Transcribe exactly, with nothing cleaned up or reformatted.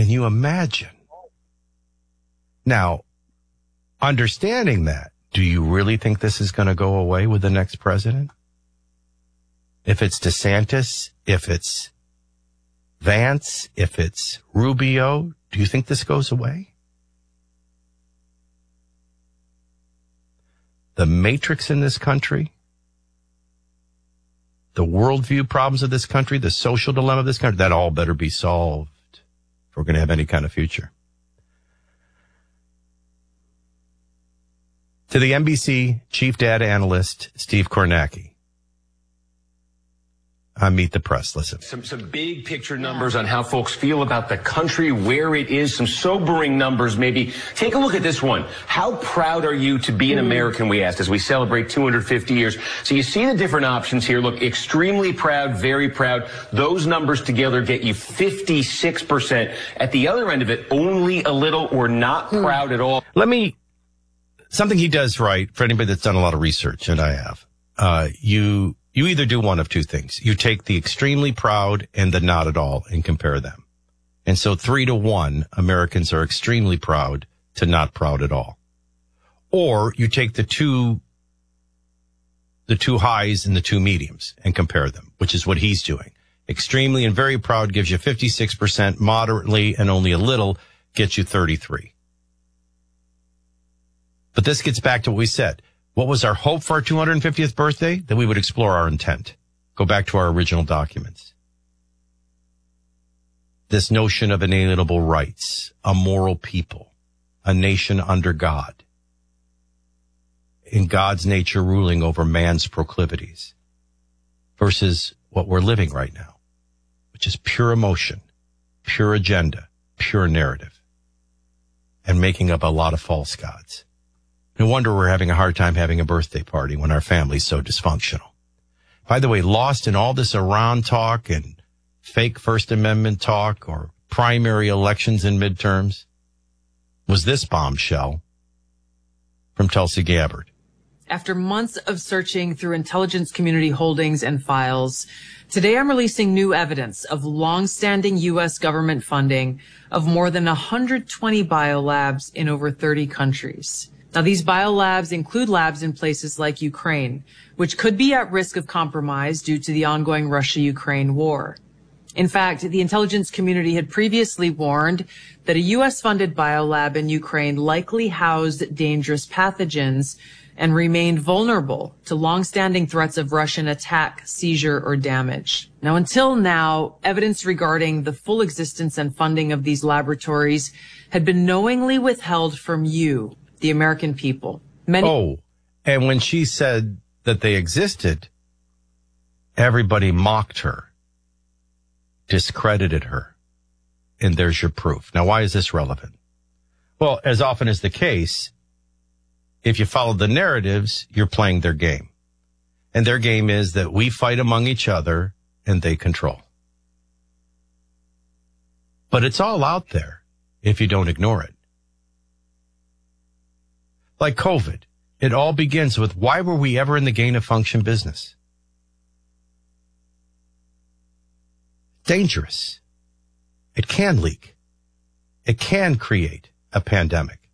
Can you imagine? Now, understanding that, do you really think this is going to go away with the next president? If it's DeSantis, if it's Vance, if it's Rubio, do you think this goes away? The matrix in this country, the worldview problems of this country, the social dilemma of this country, that all better be solved if we're going to have any kind of future. To the N B C chief data analyst, Steve Kornacki. On Meet the Press. Listen. Some some big picture numbers on how folks feel about the country, where it is, some sobering numbers maybe. Take a look at this one. How proud are you to be an American, we asked, as we celebrate two hundred fifty years. So you see the different options here. Look, extremely proud, very proud. Those numbers together get you fifty-six percent. At the other end of it, only a little or not proud at all. Let me, something he does right, for anybody that's done a lot of research, and I have, uh, you... You either do one of two things. You take the extremely proud and the not at all and compare them. And so three to one, Americans are extremely proud to not proud at all. Or you take the two, the two highs and the two mediums and compare them, which is what he's doing. Extremely and very proud gives you fifty-six percent, moderately and only a little gets you thirty-three. But this gets back to what we said. What was our hope for our two hundred fiftieth birthday? That we would explore our intent. Go back to our original documents. This notion of inalienable rights, a moral people, a nation under God, in God's nature ruling over man's proclivities, versus what we're living right now, which is pure emotion, pure agenda, pure narrative, and making up a lot of false gods. No wonder we're having a hard time having a birthday party when our family's so dysfunctional. By the way, lost in all this Iran talk and fake First Amendment talk or primary elections and midterms was this bombshell from Tulsi Gabbard. After months of searching through intelligence community holdings and files, today I'm releasing new evidence of long-standing U S government funding of more than one hundred twenty biolabs in over thirty countries. Now, these biolabs include labs in places like Ukraine, which could be at risk of compromise due to the ongoing Russia-Ukraine war. In fact, the intelligence community had previously warned that a U S-funded biolab in Ukraine likely housed dangerous pathogens and remained vulnerable to long-standing threats of Russian attack, seizure, or damage. Now, until now, evidence regarding the full existence and funding of these laboratories had been knowingly withheld from you, the American people. Many- oh, and when she said that they existed, everybody mocked her, discredited her, and there's your proof. Now, why is this relevant? Well, as often is the case, if you follow the narratives, you're playing their game. And their game is that we fight among each other and they control. But it's all out there if you don't ignore it. Like COVID, it all begins with, why were we ever in the gain of function business? Dangerous. It can leak. It can create a pandemic.